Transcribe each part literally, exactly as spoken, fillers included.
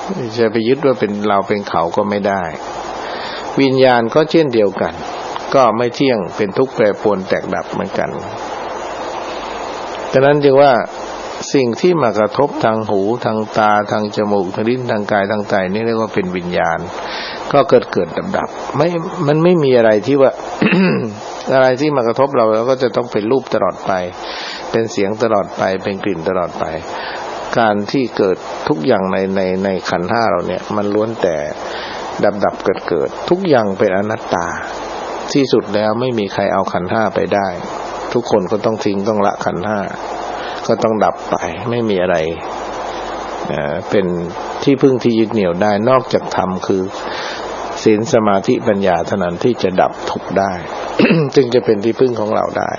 จะไปยึดว่าเป็นเราเป็นเขาก็ไม่ได้วิญญาณก็เช่นเดียวกันก็ไม่เที่ยงเป็นทุกข์แปรปรวนแตกดับเหมือนกันฉะนั้นจึงว่าสิ่งที่มากระทบทางหูทางตาทางจมูกทางลิ้นทางกายทางใจนี่เรียกว่าเป็นวิญญาณก็เกิดเกิดดับดับไม่มันไม่มีอะไรที่ว่า อะไรที่มากระทบเราแล้วก็จะต้องเป็นรูปตลอดไปเป็นเสียงตลอดไปเป็นกลิ่นตลอดไปการที่เกิดทุกอย่างในในในขันธ์ห้าเราเนี่ยมันล้วนแต่ดับดับเกิดเกิดทุกอย่างเป็นอนัตตาที่สุดแล้วไม่มีใครเอาขันธ์ห้าไปได้ทุกคนก็ต้องทิ้งต้องละขันธ์ห้าก็ต้องดับไปไม่มีอะไรเป็นที่พึ่งที่ยึดเหนี่ยวได้นอกจากธรรมคือศีลสมาธิปัญญาเท่านั้นที่จะดับทุกข์ได้ จึงจะเป็นที่พึ่งของเราได้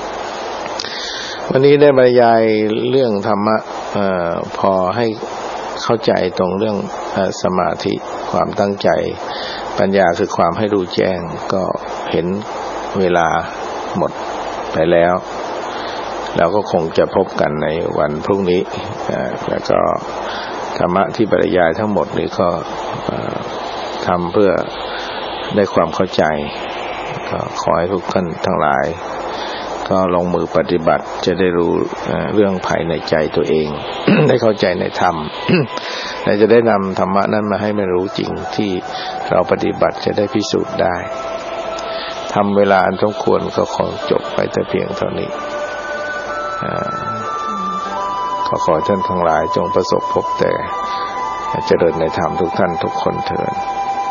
วันนี้ได้บรรยายเรื่องธรรมะพอให้เข้าใจตรงเรื่องสมาธิความตั้งใจปัญญาคือความให้รู้แจ้งก็เห็นเวลาหมดไปแล้วเราก็คงจะพบกันในวันพรุ่งนี้แล้วก็ธรรมะที่บรรยายทั้งหมดนี้ก็ทำเพื่อได้ความเข้าใจก็ขอให้ทุกท่านทั้งหลายก็ลงมือปฏิบัติจะได้รู้เรื่องภายในใจตัวเอง ได้เข้าใจในธรรม และจะได้นำธรรมะนั้นมาให้มันรู้จริงที่เราปฏิบัติจะได้พิสูจน์ได้ทำเวลาอันสมควรก็คงจบไปแต่เพียงเท่านี้ขอขอท่านทั้งหลายจงประสบพบแต่เจริญในธรรมทุกท่านทุกคนเถิด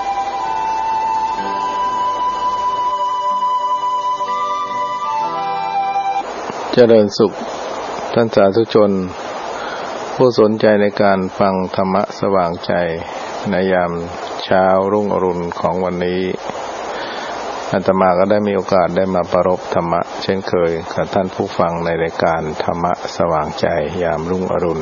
เจริญสุขท่านสาธุชนผู้สนใจในการฟังธรรมะสว่างใจในยามเช้ารุ่งอรุณของวันนี้อาตมาก็ได้มีโอกาสได้มาประรบธรรมะเช่นเคยกับท่านผู้ฟังในรายการธรรมะสว่างใจยามรุ่งอรุณ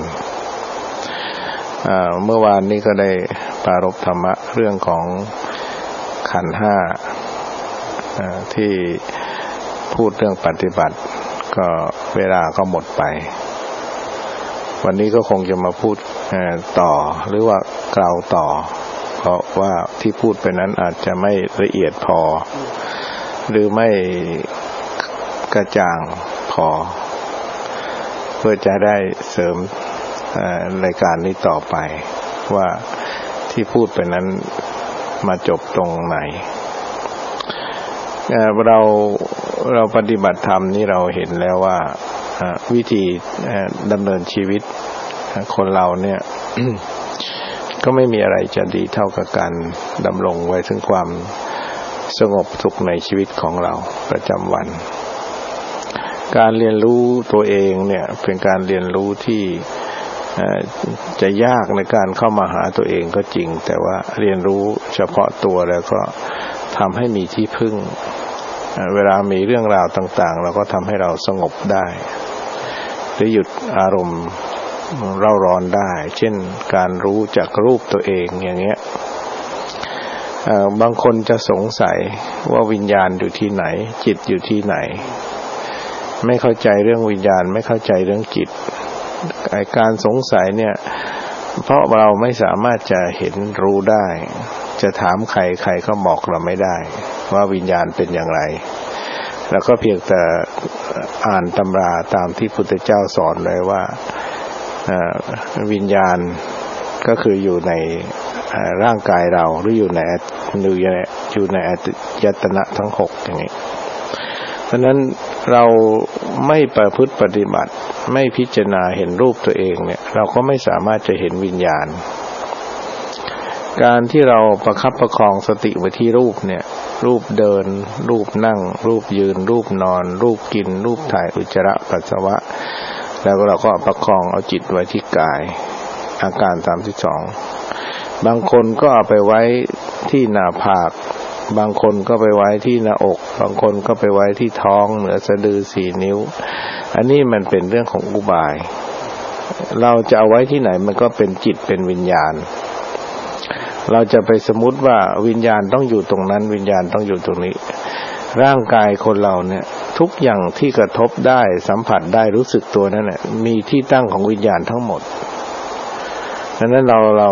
เมื่อวานนี้ก็ได้ประรบธรรมะเรื่องของขันธ์ห้าที่พูดเรื่องปฏิบัติก็เวลาก็หมดไปวันนี้ก็คงจะมาพูดต่อหรือว่ากล่าวต่อเพราะว่าที่พูดไปนั้นอาจจะไม่ละเอียดพอหรือไม่กระจ่างพอเพื่อจะได้เสริมรายการนี้ต่อไปว่าที่พูดไปนั้นมาจบตรงไหนเราเราปฏิบัติธรรมนี่เราเห็นแล้วว่าวิธีดำเนินชีวิตคนเราเนี่ย ก็ไม่มีอะไรจะดีเท่ากับการดำรงไว้ถึงความสงบสุขในชีวิตของเราประจำวันการเรียนรู้ตัวเองเนี่ยเป็นการเรียนรู้ที่จะยากในการเข้ามาหาตัวเองก็จริงแต่ว่าเรียนรู้เฉพาะตัวแล้วก็ทำให้มีที่พึ่งเวลามีเรื่องราวต่างๆเราก็ทำให้เราสงบได้หรือหยุดอารมณ์เร่าร้อนได้เช่นการรู้จักรูปตัวเองอย่างเงี้ยบางคนจะสงสัยว่าวิญญาณอยู่ที่ไหนจิตอยู่ที่ไหนไม่เข้าใจเรื่องวิญญาณไม่เข้าใจเรื่องจิตการสงสัยเนี่ยเพราะเราไม่สามารถจะเห็นรู้ได้จะถามใครใครก็บอกเราไม่ได้ว่าวิญญาณเป็นอย่างไรแล้วก็เพียงแต่อ่านตำราตามที่พุทธเจ้าสอนเลยว่าวิญญาณก็คืออยู่ในร่างกายเราหรืออยู่ในอยู่ในอายตนะทั้งหกอย่างนี้เพราะนั้นเราไม่ประพฤติปฏิบัติไม่พิจารณาเห็นรูปตัวเองเนี่ยเราก็ไม่สามารถจะเห็นวิญญาณการที่เราประคับประคองสติไว้ที่รูปเนี่ยรูปเดินรูปนั่งรูปยืนรูปนอนรูปกินรูปถ่ายอุจจาระปัสสาวะแล้วเราก็ประคองเอาจิตไว้ที่กายอาการสามสิบสองบางคนก็เอาไปไว้ที่หน้าผากบางคนก็ไปไว้ที่หน้าอกบางคนก็ไปไว้ที่ท้องเหนือสะดือสี่นิ้วอันนี้มันเป็นเรื่องของอุบายเราจะเอาไว้ที่ไหนมันก็เป็นจิตเป็นวิญญาณเราจะไปสมมุติว่าวิญญาณต้องอยู่ตรงนั้นวิญญาณต้องอยู่ตรงนี้ร่างกายคนเราเนี่ยทุกอย่างที่กระทบได้สัมผัสได้รู้สึกตัวนั่นแหละมีที่ตั้งของวิญญาณทั้งหมดดังนั้นเราเรา